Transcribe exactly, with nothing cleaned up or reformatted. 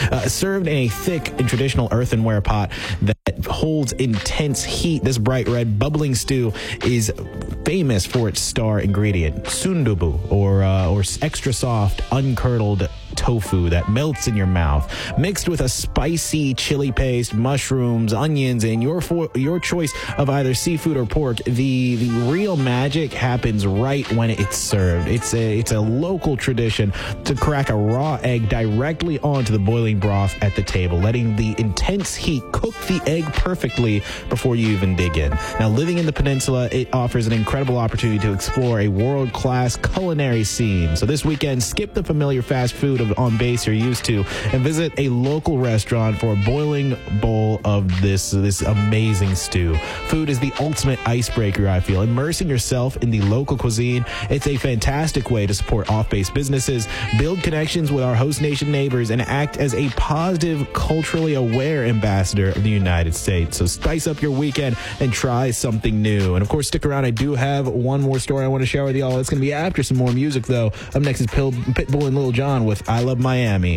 Uh, served in a thick and traditional earthenware pot that holds intense heat, this bright red bubbling stew is famous for its star ingredient, sundubu, or uh, or extra soft, uncurdled tofu that melts in your mouth, mixed with a spicy chili paste, mushrooms, onions, and your for, your choice of either seafood or pork. The the real magic happens right when it's served. It's a it's a local tradition to crack a raw egg directly onto the boiling broth at the table, letting the intense heat cook the egg perfectly before you even dig in. Now, living in the peninsula, it offers an incredible opportunity to explore a world-class culinary scene. So this weekend, skip the familiar fast food of on base you're used to and visit a local restaurant for a boiling bowl of this this amazing stew. Food is the ultimate icebreaker, I feel. Immersing yourself in the local cuisine, it's a fantastic way to support off-base businesses, build connections with our host nation neighbors, and act as a positive, culturally aware ambassador of the United States. So spice up your weekend and try something new. And of course, stick around. I do have one more story I want to share with y'all. It's going to be after some more music, though. Up next is Pitbull and Lil Jon with I Love Miami.